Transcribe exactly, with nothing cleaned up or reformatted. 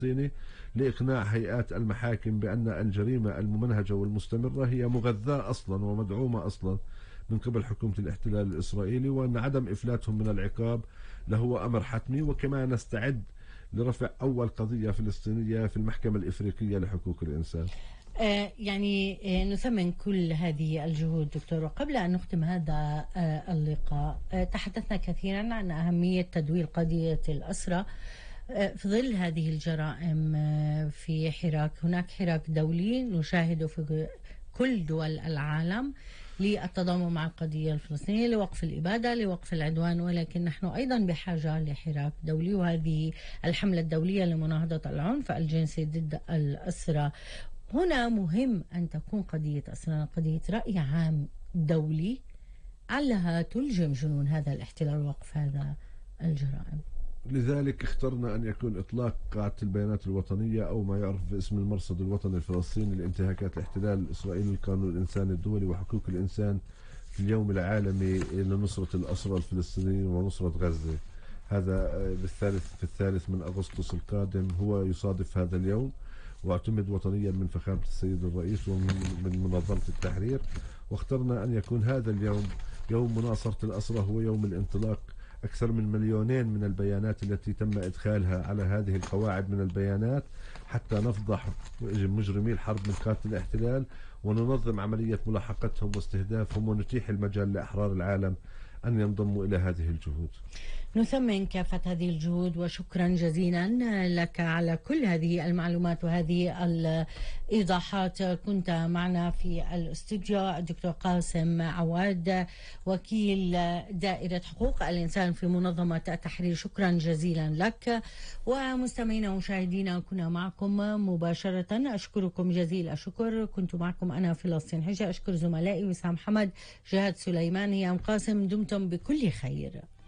الفلسطيني لإقناع هيئات المحاكم بأن الجريمة الممنهجة والمستمرة هي مغذاة أصلا ومدعومة أصلا من قبل حكومة الاحتلال الإسرائيلي، وأن عدم إفلاتهم من العقاب لهو أمر حتمي. وكما نستعد لرفع أول قضية فلسطينية في المحكمة الإفريقية لحقوق الإنسان. آه يعني آه نثمن كل هذه الجهود دكتور. وقبل أن نختم هذا آه اللقاء، آه تحدثنا كثيرا عن أهمية تدوير قضية الأسرى في ظل هذه الجرائم في حراك. هناك حراك دولي نشاهده في كل دول العالم للتضامن مع القضية الفلسطينية، لوقف الإبادة، لوقف العدوان، ولكن نحن أيضا بحاجة لحراك دولي، وهذه الحملة الدولية لمناهضة العنف الجنسي ضد الأسرى. هنا مهم أن تكون قضية أسرى قضية رأي عام دولي علها تلجم جنون هذا الاحتلال ووقف هذا الجرائم. لذلك اخترنا أن يكون إطلاق قاعدة البيانات الوطنية أو ما يعرف باسم المرصد الوطني الفلسطيني لانتهاكات الاحتلال الإسرائيلي للقانون الإنساني الدولي وحقوق الإنسان في اليوم العالمي لنصرة الأسرى الفلسطينيين ونصرة غزة. هذا بالثالث في الثالث من أغسطس القادم هو يصادف هذا اليوم، واعتمد وطنيا من فخامة السيد الرئيس ومن منظمة التحرير. واخترنا أن يكون هذا اليوم يوم مناصرة الأسرى هو يوم الانطلاق أكثر من مليونين من البيانات التي تم إدخالها على هذه القواعد من البيانات حتى نفضح مجرمي الحرب من قادة الاحتلال وننظم عملية ملاحقتهم واستهدافهم ونتيح المجال لأحرار العالم أن ينضموا إلى هذه الجهود. نثمن كافة هذه الجهود وشكرا جزيلا لك على كل هذه المعلومات وهذه الإيضاحات. كنت معنا في الاستوديو الدكتور قاسم عواد، وكيل دائرة حقوق الإنسان في منظمة التحرير. شكرا جزيلا لك. ومستمعينا ومشاهدينا كنا معكم مباشرة، أشكركم جزيل الشكر. كنت معكم أنا فلسطين حجة، أشكر زملائي وسام حمد، جهاد سليمان، هيام قاسم. دمتم بكل خير.